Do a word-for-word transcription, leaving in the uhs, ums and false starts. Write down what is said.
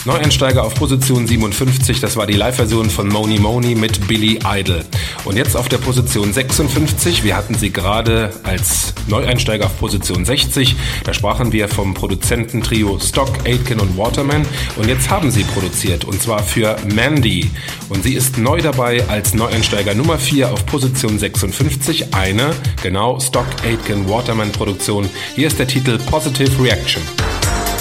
Neueinsteiger auf Position siebenundfünfzig, das war die Live-Version von Mony Mony mit Billy Idol. Und jetzt auf der Position sechsundfünfzig, wir hatten sie gerade als Neueinsteiger auf Position sechzig, da sprachen wir vom Produzententrio Stock, Aitken und Waterman. Und jetzt haben sie produziert, und zwar für Mandy. Und sie ist neu dabei als Neueinsteiger Nummer vier auf Position sechsundfünfzig, eine, genau, Stock, Aitken, Waterman Produktion. Hier ist der Titel Positive Reaction.